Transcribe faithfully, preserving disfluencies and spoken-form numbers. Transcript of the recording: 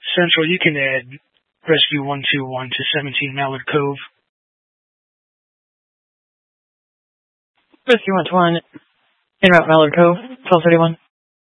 Central, you can add Rescue one two one to seventeen Mallard Cove. Rescue one two one, en route Mallard Cove, twelve thirty-one.